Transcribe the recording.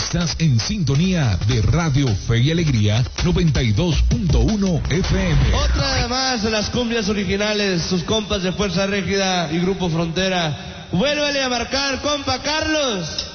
Estás en sintonía de Radio Fe y Alegría 92.1 FM. Otra más de las cumbias originales, sus compas de Fuerza Régida y Grupo Frontera. Vuélvale a marcar, compa Carlos.